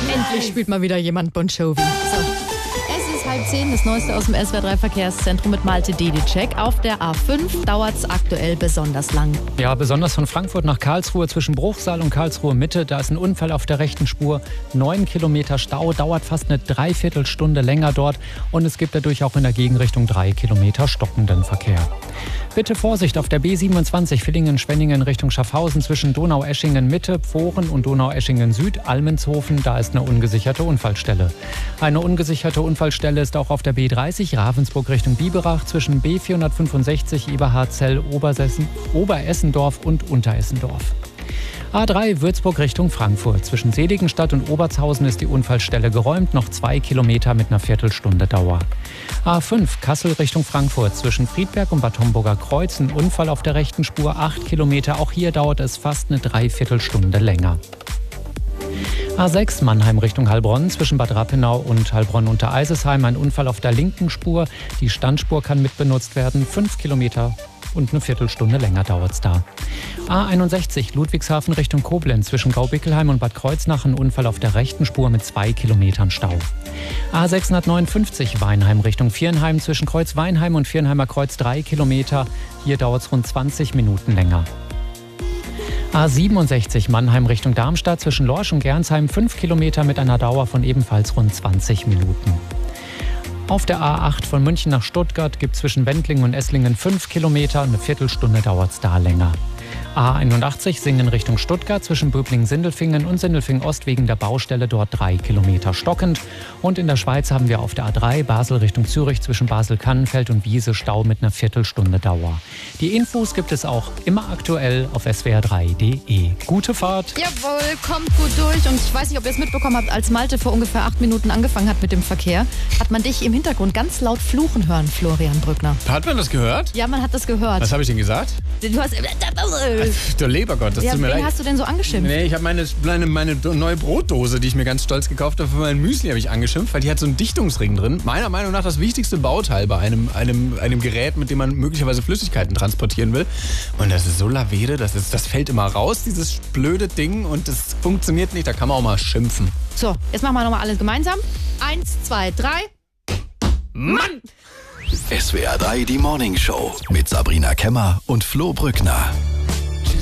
Endlich spielt mal wieder jemand Bon Jovi. So. Es ist 9:30, das Neueste aus dem SWR3 Verkehrszentrum mit Malte Dedicek. Auf der A5 dauert es aktuell besonders lang. Ja, besonders von Frankfurt nach Karlsruhe zwischen Bruchsal und Karlsruhe Mitte. Da ist ein Unfall auf der rechten Spur. 9 Kilometer Stau, dauert fast eine Dreiviertelstunde länger dort. Und es gibt dadurch auch in der Gegenrichtung 3 Kilometer stockenden Verkehr. Bitte Vorsicht auf der B27 Villingen-Schwenningen Richtung Schaffhausen zwischen Donaueschingen-Mitte, Pfohren und Donaueschingen-Süd, Almenshofen. Da ist eine ungesicherte Unfallstelle. Eine ungesicherte Unfallstelle ist auch auf der B30 Ravensburg Richtung Biberach zwischen B465 Eberhardzell, Oberessendorf und Unteressendorf. A3 Würzburg Richtung Frankfurt. Zwischen Seligenstadt und Obertshausen ist die Unfallstelle geräumt. Noch 2 Kilometer mit einer Viertelstunde Dauer. A5 Kassel Richtung Frankfurt. Zwischen Friedberg und Bad Homburger Kreuz ein Unfall auf der rechten Spur. 8 Kilometer. Auch hier dauert es fast eine Dreiviertelstunde länger. A6 Mannheim Richtung Heilbronn. Zwischen Bad Rappenau und Heilbronn unter Eisesheim ein Unfall auf der linken Spur. Die Standspur kann mitbenutzt werden. 5 Kilometer und eine Viertelstunde länger dauert es da. A61 Ludwigshafen Richtung Koblenz. Zwischen Gaubickelheim und Bad Kreuznach ein Unfall auf der rechten Spur mit 2 Kilometern Stau. A659 Weinheim Richtung Viernheim. Zwischen Kreuz Weinheim und Viernheimer Kreuz 3 Kilometer. Hier dauert es rund 20 Minuten länger. A67 Mannheim Richtung Darmstadt. Zwischen Lorsch und Gernsheim 5 Kilometer mit einer Dauer von ebenfalls rund 20 Minuten. Auf der A8 von München nach Stuttgart gibt es zwischen Wendlingen und Esslingen 5 Kilometer. Eine Viertelstunde dauert es da länger. A81 Singen Richtung Stuttgart zwischen Böblingen-Sindelfingen und Sindelfingen-Ost wegen der Baustelle dort 3 Kilometer stockend. Und in der Schweiz haben wir auf der A3 Basel Richtung Zürich zwischen Basel-Kannenfeld und Wiese Stau mit einer Viertelstunde Dauer. Die Infos gibt es auch immer aktuell auf swr3.de. Gute Fahrt! Jawohl, kommt gut durch. Und ich weiß nicht, ob ihr es mitbekommen habt, als Malte vor ungefähr 8 Minuten angefangen hat mit dem Verkehr, hat man dich im Hintergrund ganz laut fluchen hören, Florian Brückner. Hat man das gehört? Ja, man hat das gehört. Was habe ich denn gesagt? Du hast... Der Lebergott, das tut mir wen leid. hast du denn so angeschimpft? Nee, ich habe meine neue Brotdose, die ich mir ganz stolz gekauft habe, für mein Müsli habe ich angeschimpft, weil die hat so einen Dichtungsring drin. Meiner Meinung nach das wichtigste Bauteil bei einem Gerät, mit dem man möglicherweise Flüssigkeiten transportieren will. Und das ist so lavede, das fällt immer raus, dieses blöde Ding, und das funktioniert nicht, da kann man auch mal schimpfen. So, jetzt machen wir nochmal alles gemeinsam. 1, 2, 3. Mann! SWR3 die Morning Show mit Sabrina Kemmer und Flo Brückner.